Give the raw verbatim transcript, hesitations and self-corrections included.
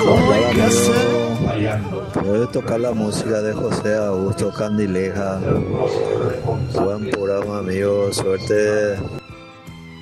Hola amigo, puedes tocar la música de José Augusto Candileja. Buen programa amigo, suerte.